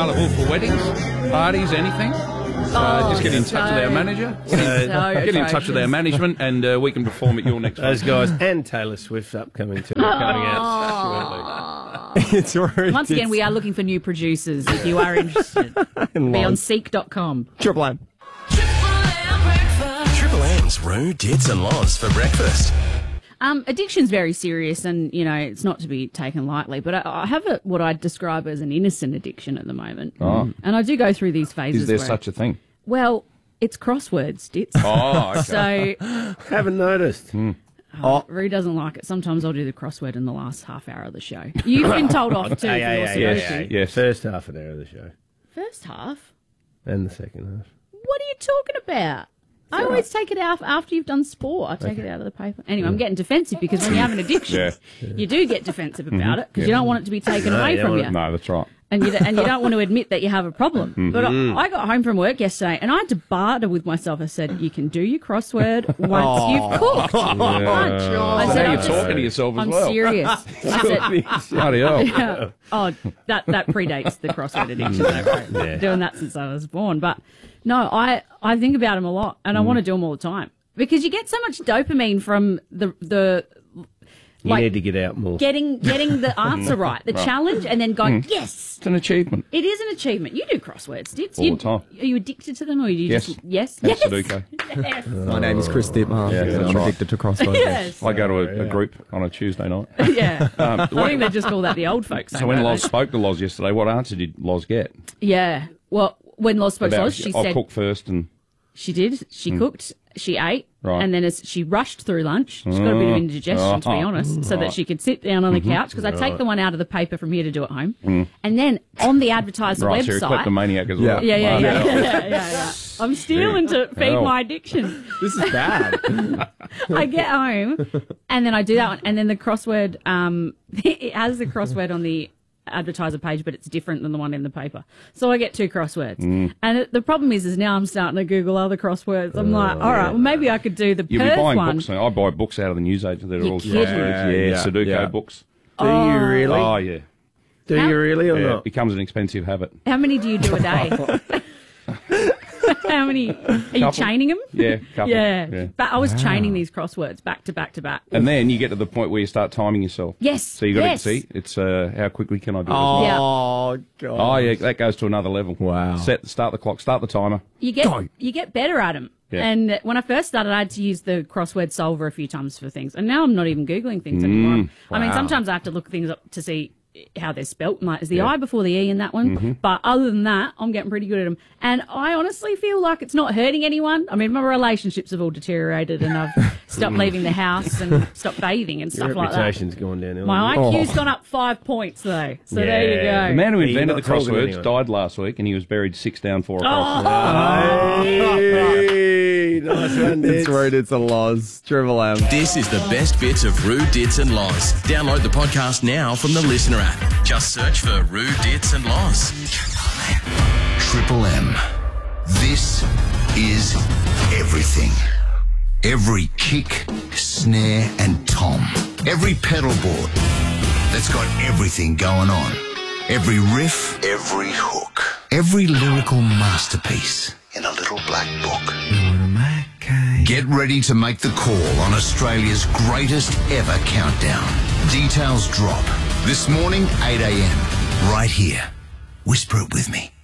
available for weddings, parties, anything. Just get in touch with our manager. Get in touch with our management, and we can perform at your next Those one. guys and Taylor Swift's upcoming tour coming out shortly. It's Rude. Once again, we are looking for new producers. If you are interested, be on seek.com. Triple M. Triple M's Roo, Dits and Loz for breakfast. Addiction's very serious, and it's not to be taken lightly. But I have what I'd describe as an innocent addiction at the moment. Oh. And I do go through these phases. Is there where, such a thing? Well, it's crosswords, Dits. Oh, okay. So Haven't noticed. Roo doesn't like it. Sometimes I'll do the crossword in the last half hour of the show. You've been told off too. If you're supposed to. Yes. First half an hour of the show. First half. And the second half. What are you talking about? I always take it out after you've done sport. I take it out of the paper. Anyway, I'm getting defensive because when you have an addiction, you do get defensive about it because you don't want it to be taken away from you. No, that's right. And you don't want to admit that you have a problem. But I got home from work yesterday and I had to barter with myself. I said, you can do your crossword once you've cooked. I said, Now you're talking to yourself as I'm well. serious. I said, Bloody hell. yeah. Oh, that predates the crossword addiction. Though, doing that since I was born. But no, I think about them a lot and I want to do them all the time because you get so much dopamine from the You need to get out more. getting the answer right, the challenge, and then going, yes. It's an achievement. It is an achievement. You do crosswords, Dits. All the time. Are you addicted to them or are you Yes. just... Yes? And Yes. Sudoku. Yes. My name is Chris Dittmar. Yeah, that's I'm right. addicted to crosswords. Yes. I go to a group on a Tuesday night. Yeah. I think they just call that the old folks. So when Loz spoke to Loz yesterday, what answer did Loz get? Yeah. Well, when Loz spoke to Loz, she I'll said... cook first and... She did. She cooked. She ate. Right. And then as she rushed through lunch, she's got a bit of indigestion, to be honest, so that she could sit down on the couch, because I take the one out of the paper from here to do at home. And then on the advertiser Right, so you're a website... kleptomaniac as well. Yeah. I'm stealing to feed Hell. my addiction. This is bad. I get home, and then I do that one, and then the crossword, it has the crossword on the advertiser page, but it's different than the one in the paper. So I get two crosswords. And the problem is now I'm starting to Google other crosswords. I'm like, all right, well, maybe I could do the You'll be Perth buying one. books. I buy books out of the newsagent that are You're all kidding. crosswords. Sudoku books. Do you really? Oh, yeah. Do you really or Yeah, it not? becomes an expensive habit. How many do you do a day? How many? Are you Couple. chaining them? Yeah, couple. Yeah. But I was chaining these crosswords back to back to back. And then you get to the point where you start timing yourself. Yes. So you got yes. to see, it's how quickly can I do it? Oh, God. Oh, yeah, that goes to another level. Wow. Start the clock, start the timer. You get better at them. Yeah. And when I first started, I had to use the crossword solver a few times for things. And now I'm not even Googling things anymore. I mean, sometimes I have to look things up to see how they're spelt. Like, is the I before the E in that one? But other than that, I'm getting pretty good at them. And I honestly feel like it's not hurting anyone. I mean, my relationships have all deteriorated and I've stopped leaving the house and stopped bathing and Your stuff like that. reputation's gone down. My IQ's gone up 5 points, though. So there you Yeah. go. The man who You're invented the not talking to crosswords anyone. died last week and he was buried 6 down 4 across. Hey, nice one, It's Dits. Rude, it's a Loz. Triple M. This is the best bits of Roo, Dits and Loz. Download the podcast now from the Listener app. Just search for Roo, Dits and Loz. Triple M. This is everything. Every kick, snare, and tom. Every pedal board that's got everything going on. Every riff, every hook. Every lyrical masterpiece in a little black book. Get ready to make the call on Australia's greatest ever countdown. Details drop this morning, 8 a.m. right here. Whisper it with me.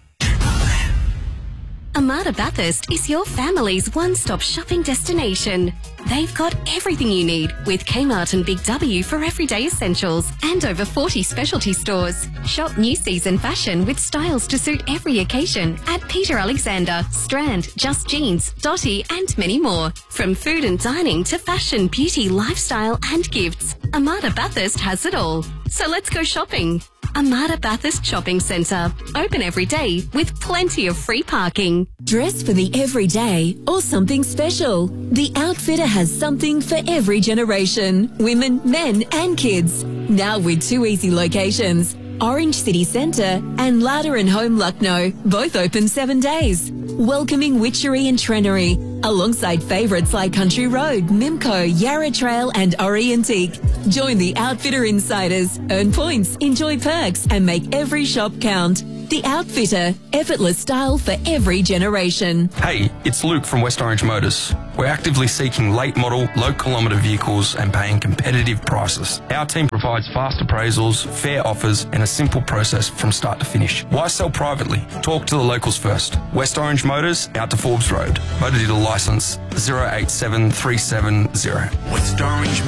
Armada Bathurst is your family's one-stop shopping destination. They've got everything you need with Kmart and Big W for everyday essentials and over 40 specialty stores. Shop new season fashion with styles to suit every occasion at Peter Alexander, Strand, Just Jeans, Dotty and many more. From food and dining to fashion, beauty, lifestyle and gifts, Armada Bathurst has it all. So let's go shopping. Armada Bathurst Shopping Centre. Open every day with plenty of free parking. Dress for the everyday or something special. The Outfitter has something for every generation. Women, men and kids. Now with 2 easy locations. Orange City Centre and Ladder and Home Lucknow. Both open 7 days. Welcoming Witchery and Trenery. alongside favourites like Country Road, Mimco, Yarra Trail and Orientique. Join the Outfitter Insiders, earn points, enjoy perks and make every shop count. The Outfitter, effortless style for every generation. Hey, it's Luke from West Orange Motors. We're actively seeking late model, low kilometre vehicles and paying competitive prices. Our team provides fast appraisals, fair offers and a simple process from start to finish. Why sell privately? Talk to the locals first. West Orange Motors, out to Forbes Road. Motor dealer licence 087370. West Orange